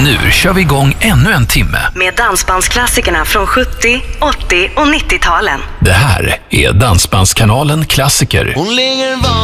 Nu kör vi igång ännu en timme med dansbandsklassikerna från 70, 80 och 90-talen. Det här är Dansbandskanalen Klassiker. Hon ligger